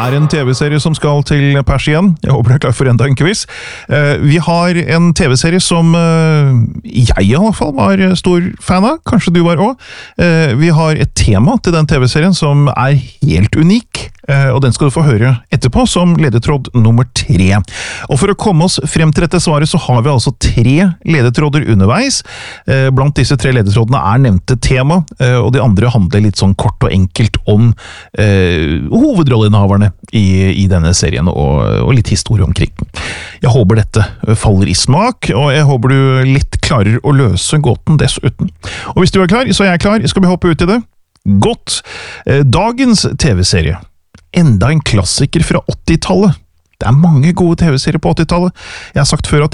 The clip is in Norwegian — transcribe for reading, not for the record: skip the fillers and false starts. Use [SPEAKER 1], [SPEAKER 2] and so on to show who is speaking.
[SPEAKER 1] en TV-serie som skal til pers igjen. Jeg håper du er klar for enda en quiz. Vi har en TV-serie som jeg i alle fall var stor fan av. Kanskje du var også. Vi har et tema til den TV-serien som er helt unik. Og den skal du få høre etterpå som ledetråd nummer 3. Og for å komme oss frem til dette svaret så har vi altså 3 ledetråder underveis. Blant disse 3 ledetrådene er nevnte tema, og de andre handler litt sånn kort og enkelt om hovedrolleinnehaverne i denne serien og litt historie omkring. Jeg håper dette faller i smak, og jeg håper du litt klarer å løse gåten dessuten. Og hvis du er klar, så er jeg klar. Skal vi hoppe ut i det? Godt! Dagens TV-serie. Enda en klassiker fra 80-tallet. Det er mange gode TV-serier på 80-tallet. Jeg har sagt før at